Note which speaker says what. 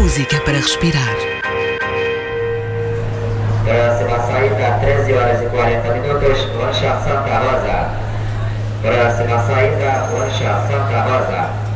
Speaker 1: música para respirar.
Speaker 2: Próxima saída, 13 horas e 40 minutos, Lancha Santa Rosa. Próxima saída, Lancha Santa Rosa.